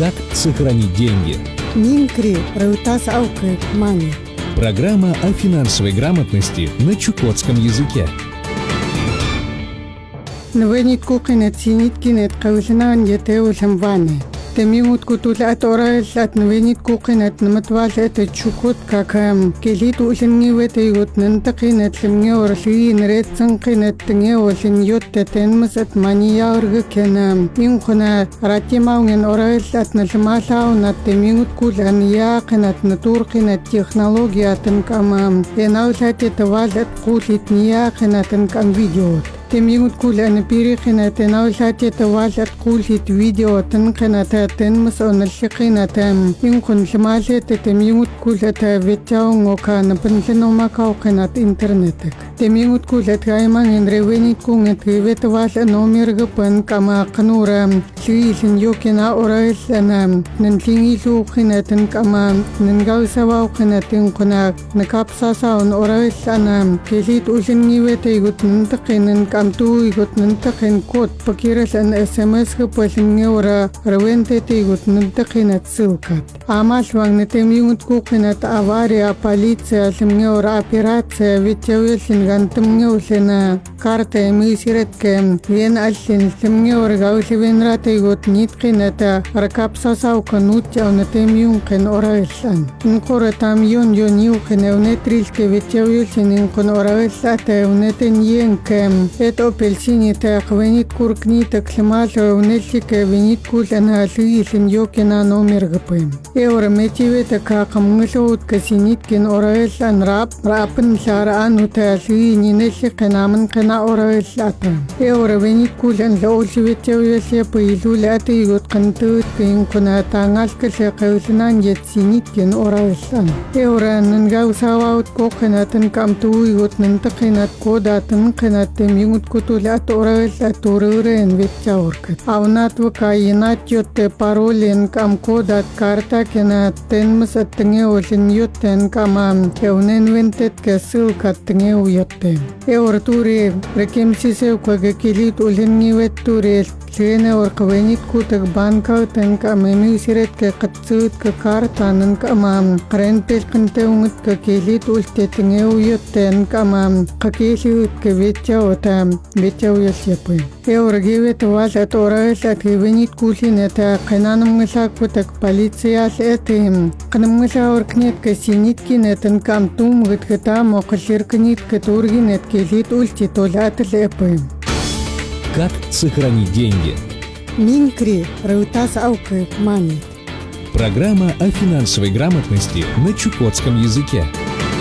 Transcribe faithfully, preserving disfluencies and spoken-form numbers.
Как сохранить деньги? Минкри Раутас Ауке Мани. Программа о финансовой грамотности на чукотском языке. Новенит кухнет синит кинет каусанан етеусам ване. Темимут кутулат орайлат новенит кухнет наматвал это чукот как келит усингивет игут нантакинет лимне орши нретсан кинет тнге осин йотте тенмасат мания орг кена инхона ратимаунген орайлат насмасау на темимут кулан яқнат натуркинет технология тенкам енаусат тавалат кулит нияқнат тенкам видео Темигут кулан пирихина тенаусати тавалат кулит видео тенканата тенмас оналшикината инкун шмасете темигут кулата ветяунгока напенсеномакауканат интернетек темигут кулат гайман инревенит кунгет ветвал номергапан кама канура сиисин йокина орайсана нэнтингисуухина тенкама нэнгаусаваухина тенкуна накапсасаун орайсана келит усингивете нэнтакинэн Амту игот нантакин код покирасан смс гапалингеора равентете игот нантакин отсылка. Амашван нетемиут кухнет авария полиция лингеора операция ветявелсин гантамгеусена карта эмисиретке вен алсин лингеора гаусивенрата игот ниткинета ракапсасаука нутяу нетемиункен орайсан. Нкора там йон йон юкен эвнетрилке ветявелсин инкон орайсата эвнетен йенкем Это апельсини тахвенит куркнита климата унельсика венит кулана лиисин йокина номер гпм. Евро метивета какамгшоут касиниткин орайсан рап рапн саран утаси нинельсика намн кана орайсата. Евро венит кулан лоусиветявеся поизулята игот кантут кин куна тангалка секаусанан етсиниткин орайсан. Евро нангаусаваут коканатан камту игот нантакинат кодатан канатем Минут кутулят орайлат урырен ветчауркат. Аунат вакаинат йотте паролен кам кодат карта кена тенмасат тнге олин йоттен камам евнен вентет ке ссылкат тнге уйотте. Евр туре рекемсисев квага келит олин нивет туре Члене орквенит кутак банка тенка мемисирет ке катсут ке картанен камам крентел кентеумит ке келит ульте тнге уйоттен камам какесиут ке ветча ота ветча уйосепы. Евр гивет валат орайлат гивенит кулинета кенанымгысак кутак полиция этим кнымгыса оркнет ке синиткинетен камтум гыткета мокширкнит ке тургинет келит ульти толатлепы. Как сохранить деньги? Минкри Раутас Ауке Мани. Программа о финансовой грамотности на чукотском языке.